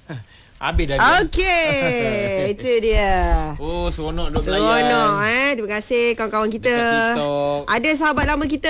Habis dah. Okey, itu dia. Oh, seronok duk belayan. Seronok Terima kasih kawan-kawan kita. Ada sahabat lama kita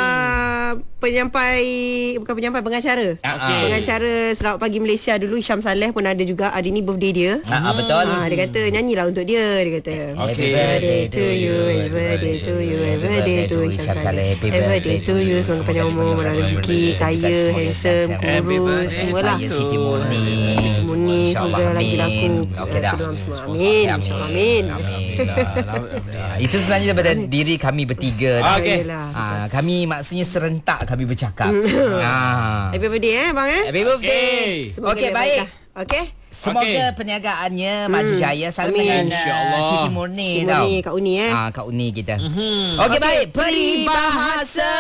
pengacara. Pengacara Selamat Pagi Malaysia dulu, Syam Saleh pun ada juga. Hari ni birthday dia. Betul. Dia kata nyanyilah untuk dia. Dia kata Happy birthday to you, happy birthday to you, happy birthday to Syam Saleh, happy birthday to you. Semoga panjang umur, murah rezeki, kaya, handsome, kurus, semualah. Siti Murni, semoga lagi laku. Okey dah. Amin. Amin. Itu sebenarnya daripada diri kami bertiga. Okey. Kami maksudnya serentak kami bercakap. Happy birthday bang Happy birthday. Okey, baik. Okey. Semoga perniagaannya maju jaya. Salam dengan Siti Murni tau. Kak Uni Kak Uni kita. Okey, baik. Peribahasa.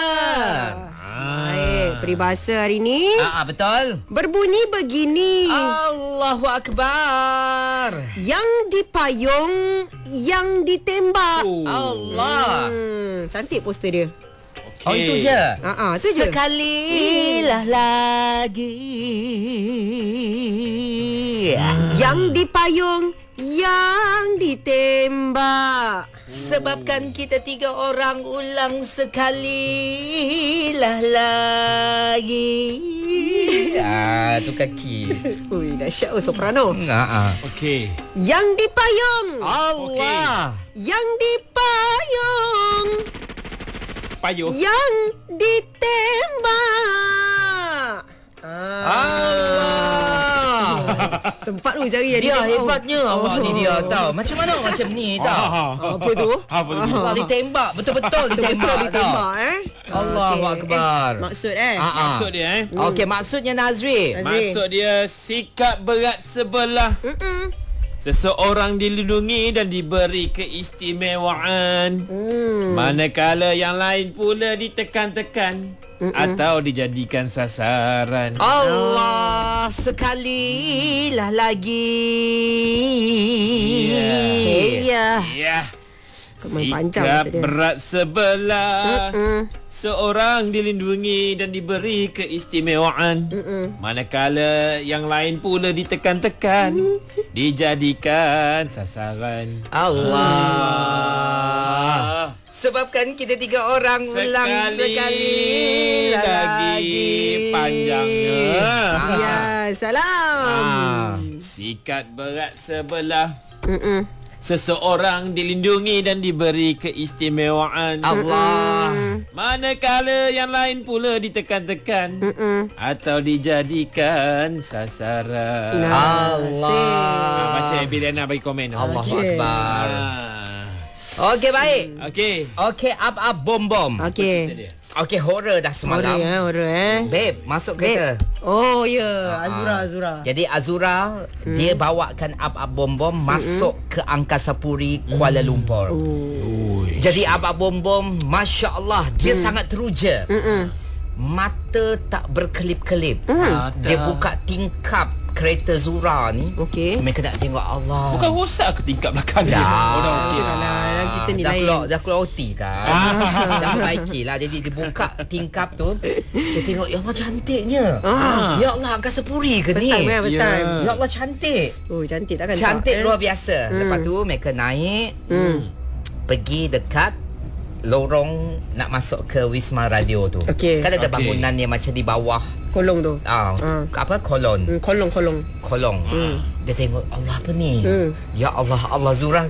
Baik, peribahasa hari ni betul. berbunyi begini. Allahu Akbar. Yang dipayung, yang ditembak. Allah. Cantik poster dia. Oh, itu je. Itu je. Sekalilah lagi. Yang dipayung, yang ditembak. Sebabkan kita 3 orang ulang sekalilah lagi. Tu kaki. Ui, dahsyat soprano. Okey. Yang dipayung, Allah. yang dipayung, Payuh. yang ditembak. Sempat tu jari yang Dia ditembak. hebatnya awak ni dia tahu. Macam mana macam ni tahu. Apa tu? Allah ditembak. Betul-betul ditembak ditembak Allahu Akbar. Maksud Maksud dia Okey, maksudnya Nazri. Maksud dia sikap berat sebelah. Seseorang dilindungi dan diberi keistimewaan. Manakala yang lain pula ditekan-tekan atau dijadikan sasaran. Allah sekalilah lagi. Ya. Sikap berat sebelah. Seorang dilindungi dan diberi keistimewaan. Manakala yang lain pula ditekan-tekan, dijadikan sasaran. Allah. Sebabkan kita 3 orang ulang sekali lagi panjangnya. Ya, salam. Sikat berat sebelah. Seseorang dilindungi dan diberi keistimewaan. Allah. Manakala yang lain pula ditekan-tekan atau dijadikan sasaran. Allah. Macam Bilena bagi komen. Allahu Akbar. Okey, baik. Okey, up bom. Okey. Okey, horror dah semalam. Horror Babe, masuk kereta. Oh ya, Azura. Jadi Azura dia bawakan up bom masuk ke Angkasa Puri Kuala Lumpur. Jadi up bom masya-Allah dia sangat teruja. Mata tak berkelip-kelip. Dia buka tingkap kereta Zura ni. Okey. Mereka nak tengok Allah. Bukan rosak ke tingkap belakang dia? Orang okey lah. Kita ni lain. Dah keluar OT kan. Dah perbaiki lah. Jadi dia buka tingkap tu. Dia tengok, ya Allah cantiknya. Ya Allah, Angkasa Puri ke ni? First time. Ya Allah cantik. Oh, cantik takkan. Cantik luar biasa. Lepas tu mereka naik. Pergi dekat lorong nak masuk ke Wisma Radio tu. Kan ada bangunan yang macam di bawah kolong tu. Apa kolon? Kolong. Dia tengok, Allah apa ni? Ya Allah, Allah Zura.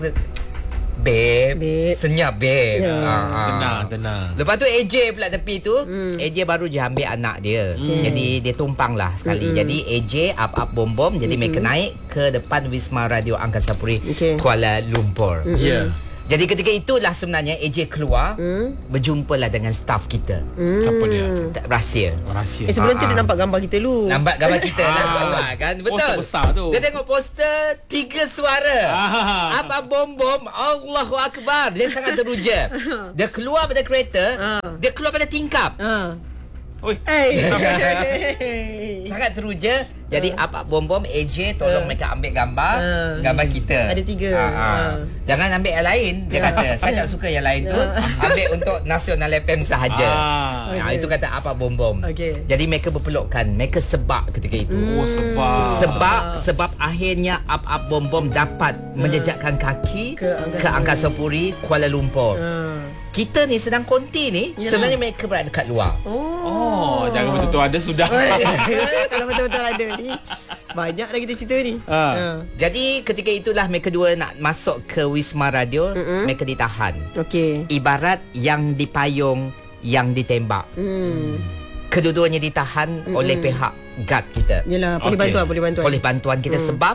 Babe. Senyap babe. Tenang. Lepas tu AJ pula tepi tu. AJ baru je ambil anak dia. Jadi dia tumpang lah sekali. Jadi AJ up bom. Jadi mereka naik ke depan Wisma Radio Angkasa Puri Kuala Lumpur. Jadi ketika itulah sebenarnya AJ keluar, berjumpalah dengan staff kita. Apa dia? Rahsia. Sebelum tu dia nampak gambar kita dulu. Nampak gambar kita keluar kan? Betul. Poster besar tu. Dia tengok poster 3 suara. Apa bom, Allahu Akbar. Dia sangat teruja. Dia keluar pada kereta, dia keluar pada tingkap. Oi. Sangat teruja. Jadi Up Bom Bom AJ tolong mereka ambil gambar gambar kita. Ada 3. Jangan ambil yang lain. Dia kata saya tak suka yang lain tu. Ambil untuk Nasional FM sahaja. Itu kata Up Bom Bom. Okey. Jadi mereka berpelukan, mereka sebab ketika itu. Oh, Sebab akhirnya Up Bom Bom dapat menjejakkan kaki ke Angkasa Puri Kuala Lumpur. Kita ni sedang konti ni, sebenarnya mereka berada dekat luar. Oh, jangan betul-betul ada sudah. Kalau betul-betul ada ni, banyak dah kita cerita ni. Jadi ketika itulah mereka dua nak masuk ke Wisma Radio, mereka ditahan. Okey. Ibarat yang dipayung, yang ditembak. Kedua-duanya ditahan oleh pihak guard kita. Yalah, boleh bantuan. Oleh bantuan kita sebab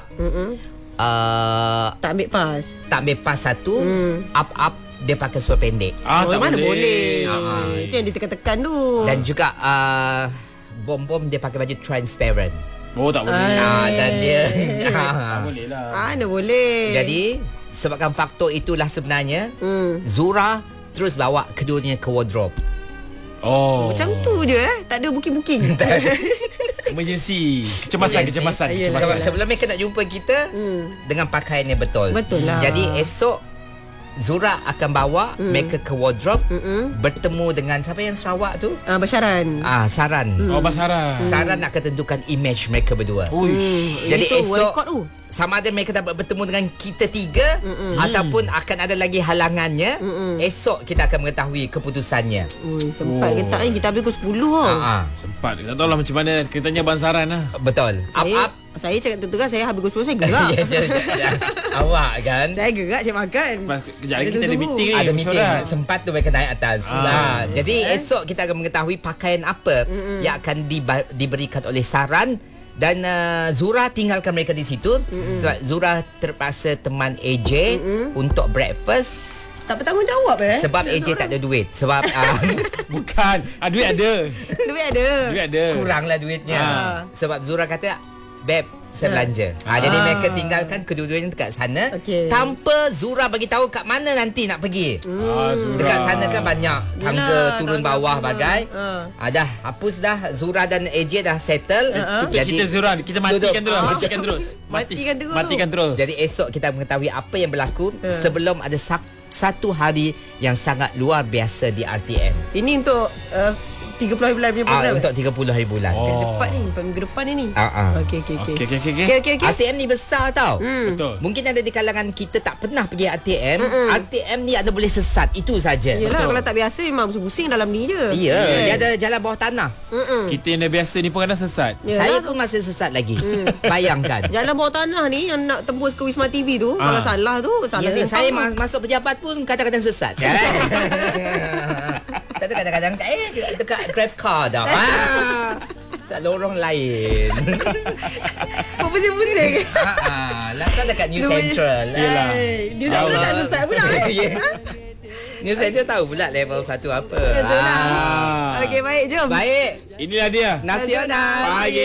tak ambil pas. tak ambil pas satu, up dia pakai suara pendek. Tak mana boleh. boleh. Itu yang ditekan-tekan tu. Dan juga Bom-Bom dia pakai baju transparent. Oh, tak boleh. Dan dia Tak boleh lah. Mana boleh. jadi sebabkan faktor itulah sebenarnya Zura terus bawa keduanya ke wardrobe. Oh. Macam tu je tak ada booking-booking. Emergency. Kecemasan. Sebab sebelum mereka nak jumpa kita dengan pakaian yang betul. Betul lah. Jadi esok Zura akan bawa mereka ke wardrobe, bertemu dengan siapa yang Sarawak tu? Basyaran. Saran. Oh, Basara. Saran nak tentukan image mereka berdua. Jadi Itu esok record tu. sama ada mereka dapat bertemu dengan kita tiga ataupun akan ada lagi halangannya. Esok kita akan mengetahui keputusannya. Sempat ke tak ni? Kita habis pukul 10 Sempat. Tak tahu lah macam mana. Kita tanya Abang Saran lah. Betul. Up. Saya cakap terus saya habis pukul 10 saya gerak. Awak kan? Saya gerak cik makan. Kejap lagi kita ada meeting ni. Ada meeting. Surat. Sempat tu mereka naik atas. Jadi esok kita akan mengetahui pakaian apa yang akan diberikan oleh Saran. Dan Zura tinggalkan mereka di situ sebab Zura terpaksa teman AJ untuk breakfast. Tak bertanggungjawab Sebab AJ tak ada duit. Sebab Bukan. Duit ada. Duit ada. Duit ada. kuranglah duitnya. Sebab Zura kata, "Beb, saya belanja." Jadi mereka tinggalkan kedua-duanya dekat sana tanpa Zura bagi tahu kat mana nanti nak pergi. Zura. Dekat sana kan banyak tangga Yelah, turun tangga bawah semua. bagai. Dah hapus dah. Zura dan AJ dah settle. Tutup cerita Zura. Kita matikan terus. Matikan terus. Jadi esok kita mengetahui apa yang berlaku sebelum ada satu hari yang sangat luar biasa di RTM. Ini untuk 30 hari bulan punya program. Untuk 30 hari bulan. Cepat ni, minggu depan ni. Okey. RTM ni besar tau. Betul. Mungkin ada di kalangan kita tak pernah pergi RTM. RTM ni ada boleh sesat. Itu saja. Yelah, kalau tak biasa memang pusing dalam ni je. Ya, dia ada jalan bawah tanah. Kita yang dah biasa ni pun kadang sesat. Yalah. Saya pun masih sesat lagi. Bayangkan. Jalan bawah tanah ni yang nak tembus ke Wisma TV tu, kalau salah tu, salah Ya, saya simpang tu. masuk pejabat pun kadang-kadang sesat kan. Kadang-kadang dekat Grab car dah. Sat lorong lain. Pusing-pusing. Last dekat New Central. Yelah. Dia tak sesat pula. New Central tahu pula level 1 apa. Betul lah. Okey, baik, jom. Baik. Inilah dia. Nasional. Pagi.